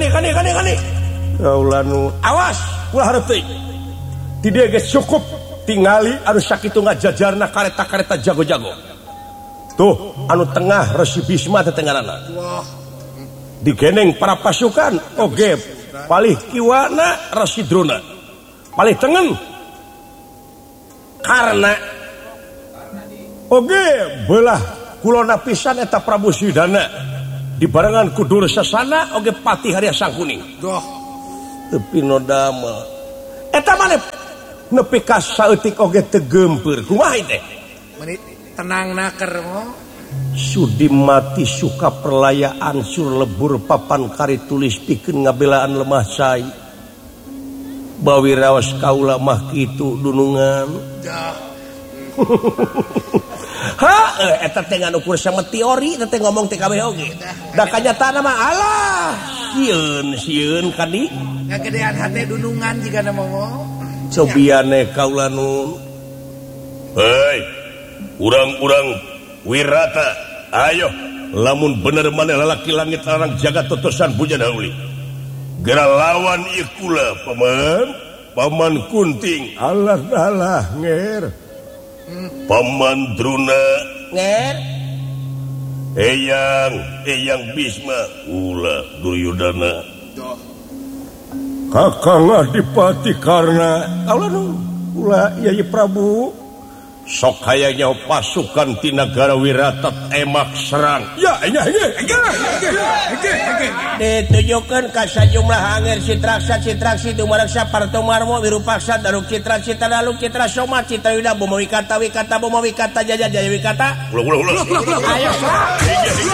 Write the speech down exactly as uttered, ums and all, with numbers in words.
awas tidak cukup tinggali harus sakit nggak jajarna kareta-kareta jago-jago tuh anu tengah Resi Bisma Tengah digeneng para pasukan oge paling kiwana Resi Drona paling tengen karena oge belah kulona pisan eta Prabu Sidana dibarengan kudur sesana oge Patih Arya Sangkuning tapi nodama eta maneh nepi ka saeutik oge teu geumpeur kumaha teh tenang naker mo sudi mati suka perlayaan sur lebur papan kari tulis pikeun ngabelaan lemah cai bawi raos kaula mah kitu dunungan ha eta teh nganu ukur sama teori teh ngomong teh kabeh oge da kanyataana mah alah sieun sieun kadi ngagedean hate dunungan jiga na monggo cobiane kaula nu hei urang-urang Wirata ayo lamun bener maneh lalaki langit larang jagat totosan bujana uli gera lawan ieu kula paman paman Kunting alah alah nger paman Druna nger eyang eyang Bisma ulah Duryudana Kakang Adipati karena kaula nu ulah Yai Prabu sok hayangnya pasukan ti nagara Wirata emak serang ya nya nya ditunjukkeun ka sajumlah anger Citraksa Citraksi Dumareksa Partomarmo Wirupaksa Daruk Citra Citra Daluk Citra Soma Citra Wida Bomo Wikata Wikata Bomo Wikata Jaya Jaya Wikata ulah ulah ulah ayo